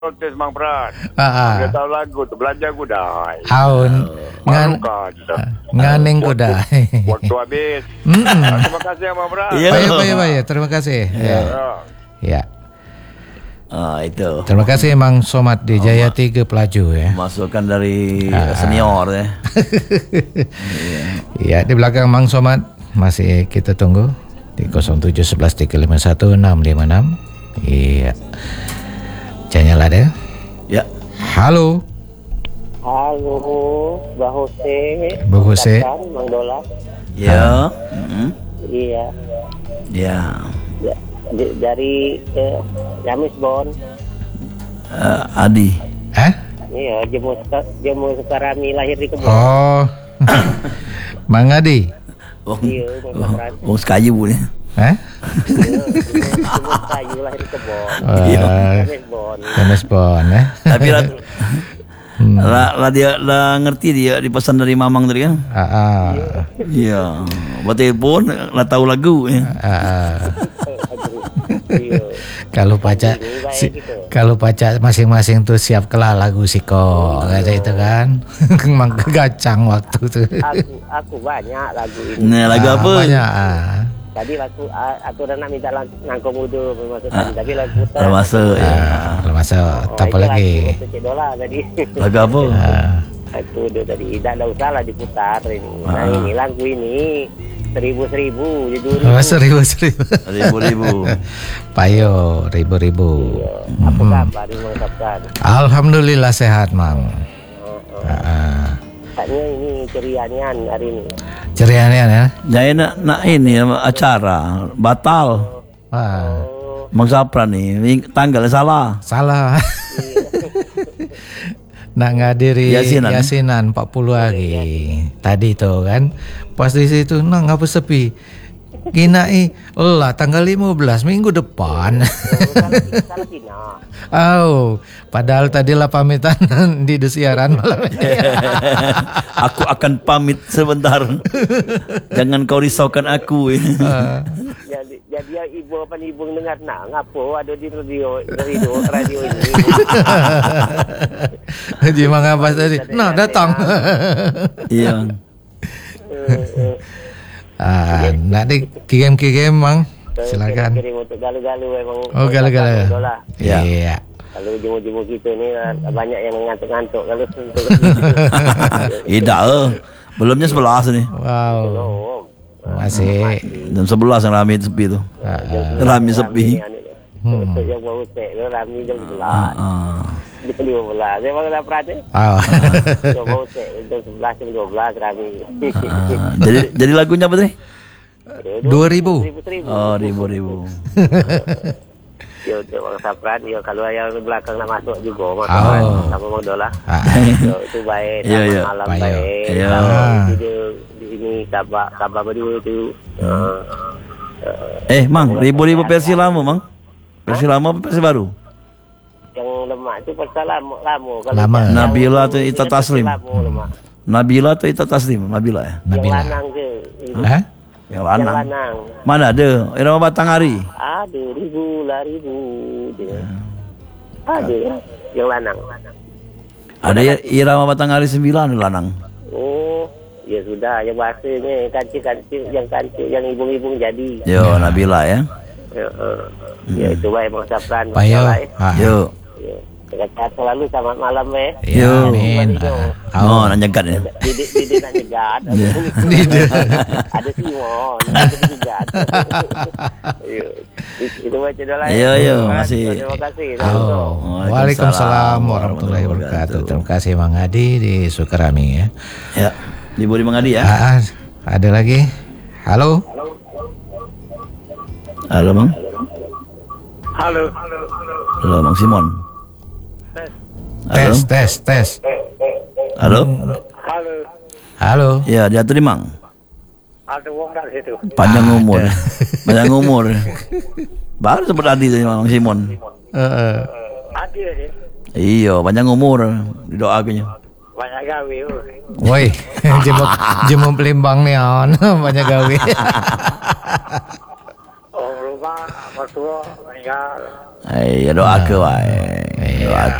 protes Mang Prat. Dia tahu lagu tu belajar kudai. Haun nganing kudai. Waktu habis. Terima kasih Mang Prat. Baik. Terima kasih. Ya. Itu. Terima kasih Mang Somad di Jaya 3 Pelaju ya. Masukan dari senior ya. Ya, di belakang Mang Somad masih kita tunggu di 0711 351 656. Iya. Jangan nyala deh. Ya. Halo, Mbak Hose. Bu Hose. Mang Dola. Ya. Iya. Ya. Dari Jamis Bon. Adi. Iya, jemu Sukarami lahir di kebun. Oh. Mang Adi. Iya, Sekayu ni. Jemu kayu lahir di kebun. Jamis Bon ya. Tapi lah dia lah ngerti dia dipesan dari Mamang tadi kan? Iya. Buat telepon lah tahu lagu ya. Kalau pacak masing-masing tuh siap kelah lagu siko kata itu kan. Mang kegacang waktu tuh. Aku banyak lagu ini. Nah, lagu apa? Banyak. Tadi lagu aku dah nak minta nangkong udu memasukkan tapi lagu masuk ya. Masuk apa lagi? Lagu apa? Aku udah tadi tidak ada usaha diputar ini. Nah ini lagu ini 1000 judulnya. 1000. Payo 1000. Apa kabar mengucapkan? Alhamdulillah sehat Mang. Katanya ini ceriannya hari ini. Ceriannya ya? Jadi nak ini acara batal. Mang Sapran nih tanggal salah. Nak ngadiri yasinan 40 hari tadi tuh kan. Pas di situ ngapa sepi. Kinai lah tanggal 15 minggu depan. Padahal tadi lah pamitan di siaran malam ini. Aku akan pamit sebentar. Jangan kau risaukan aku. Jadi ibu dengar ngapo ada di radio ini. Haji mengapa tadi? Datang. Iya. Nak dikirim Mang. Silakan. Kirim untuk galu-galu memang. Galu-galu. Iya. Kalau jemu-jemu kita ni banyak yang ngantuk-ngantuk kalau untuk. Tidak. Belumnya 11 nih. Wow. Masih jam 11 yang rame sepi tu. Rame sepi. Untuk yang baru set rame jam 11. Di 15 saya malah dah perhati. Yang baru set jam 11 jam 12 rame. Jadi lagunya apa tadi? 2000. Oh, 1000. Ya untuk Bang Sapran, ya kalau yang belakang nak masuk juga sama Bang Dola. Itu baik, malam baik. Di sini kabar berdua tu. Mang, 1000 versi lama Mang. Versi lama apa versi baru? Yang lemak tu versi lama. Lama. Nabila tu Ita Taslim. Nabila tu Ita Taslim, Nabila ya. Yang lanang ke? Yang lanang. Mana ada? Irama Batanghari. Ada ribu. Ada yang lanang. Ada Irama Batanghari 9 lanang. Oh, ya sudah. Yang bahasanya kancil yang ibung-ibung jadi. Yo, Nabila ya. Ya itu baik Bang Sapran. Yo. Sehat selalu, selamat malam Yo. Amin. Nak nyegat ya. Didi nak nyegat. Ada Simon, ada nyegat. Itu baca doa. Yo, masih. Terima kasih. Waalaikumsalam warahmatullahi wabarakatuh. Terima kasih Mang Adi di Sukarami ya. Ya. Ibu di Mang Adi ya. Ada lagi? Halo. Halo Mang. Halo Mang Simon. Tes. Halo. Ya, dia tu Mang. Ada wong kat situ. Panjang umur. Baru seperti Adi tadi Mang Simon. Adi aja. Iya, panjang umur. Didoakannya. Banyak gawe. Woi, jemu Pelimbang nih banyak gawe. Rumah mertua meninggal. Ya doa ke wae.